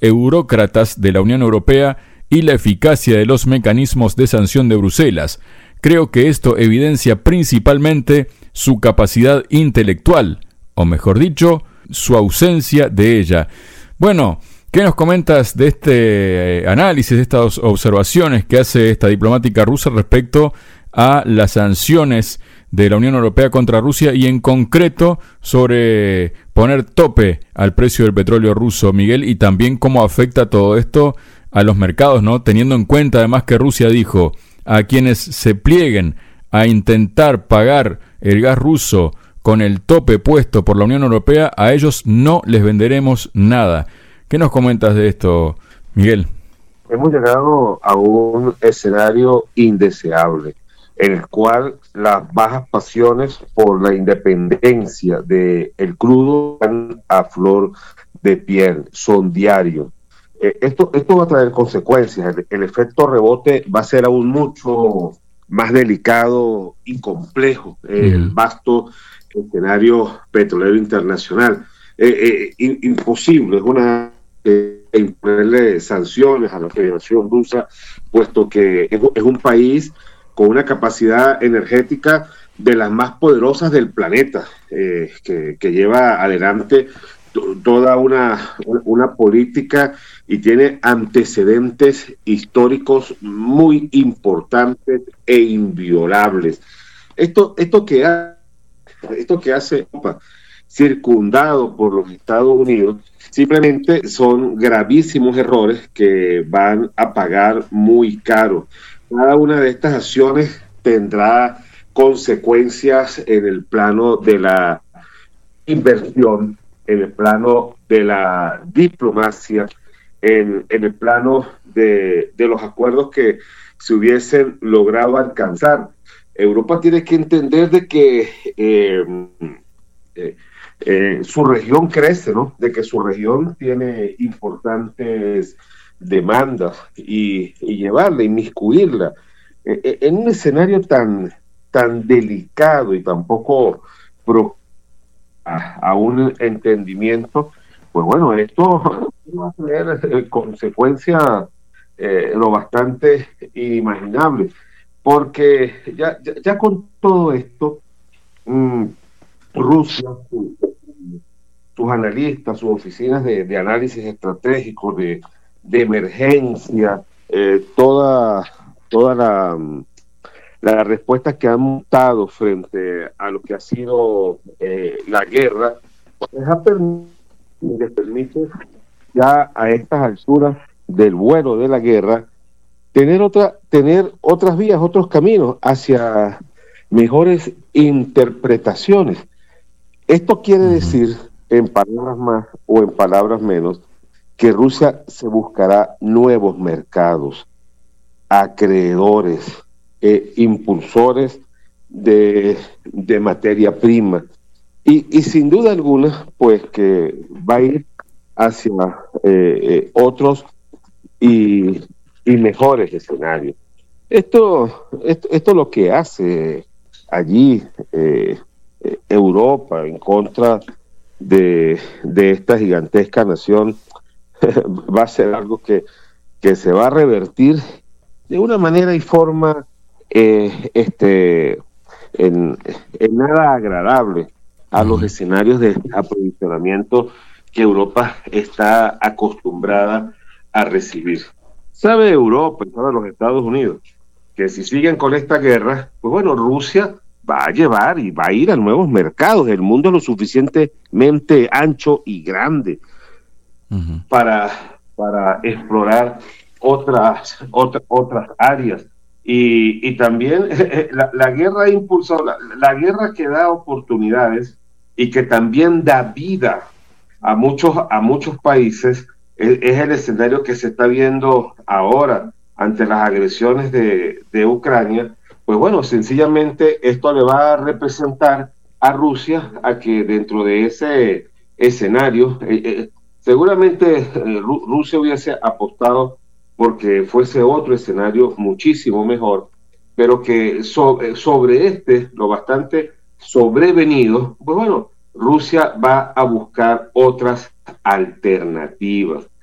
eurócratas de la Unión Europea y la eficacia de los mecanismos de sanción de Bruselas. Creo que esto evidencia principalmente su capacidad intelectual, o mejor dicho, su ausencia de ella. Bueno, ¿qué nos comentas de este análisis, de estas observaciones que hace esta diplomática rusa respecto a las sanciones de la Unión Europea contra Rusia y en concreto sobre poner tope al precio del petróleo ruso, Miguel, y también cómo afecta todo esto a los mercados, ¿no? Teniendo en cuenta además que Rusia dijo a quienes se plieguen a intentar pagar el gas ruso con el tope puesto por la Unión Europea, a ellos no les venderemos nada. ¿Qué nos comentas de esto, Miguel? Hemos llegado a un escenario indeseable, en el cual las bajas pasiones por la independencia del crudo van a flor de piel, son diarios. Esto va a traer consecuencias. El efecto rebote va a ser aún mucho más delicado y complejo. El vasto escenario petrolero internacional. Imposible, es una imponerle sanciones a la Federación Rusa, puesto que es un país con una capacidad energética de las más poderosas del planeta, que lleva adelante toda una política y tiene antecedentes históricos muy importantes e inviolables. Esto que hace Europa, circundado por los Estados Unidos, simplemente son gravísimos errores que van a pagar muy caro. Cada una de estas acciones tendrá consecuencias en el plano de la inversión, en el plano de la diplomacia, en el plano de los acuerdos que se hubiesen logrado alcanzar. Europa tiene que entender de que su región crece, ¿no? De que su región tiene importantes demandas y llevarla, inmiscuirla en un escenario tan delicado y tan poco a un entendimiento. Pues bueno, esto va a tener consecuencias lo bastante inimaginables, porque ya con todo esto, Rusia, sus analistas, sus oficinas de análisis estratégico, de emergencia, toda la respuesta que han montado frente a lo que ha sido la guerra, les permite ya a estas alturas del vuelo de la guerra tener otras vías, otros caminos hacia mejores interpretaciones. Esto quiere decir, en palabras más o en palabras menos, que Rusia se buscará nuevos mercados, acreedores, impulsores de materia prima. Y sin duda alguna, pues que va a ir hacia otros y mejores escenarios. Esto lo que hace allí Europa en contra de esta gigantesca nación va a ser algo que se va a revertir de una manera y forma en nada agradable a los escenarios de aprovisionamiento que Europa está acostumbrada a recibir. Sabe Europa y sabe los Estados Unidos que si siguen con esta guerra, pues bueno, Rusia va a llevar y va a ir a nuevos mercados. El mundo es lo suficientemente ancho y grande para explorar otras áreas. Y también la guerra ha impulsado, la guerra que da oportunidades y que también da vida a muchos países, es el escenario que se está viendo ahora ante las agresiones de Ucrania. Pues bueno, sencillamente esto le va a representar a Rusia a que dentro de ese escenario, seguramente Rusia hubiese apostado porque fuese otro escenario muchísimo mejor, pero que sobre lo bastante sobrevenido, pues bueno, Rusia va a buscar otras alternativas.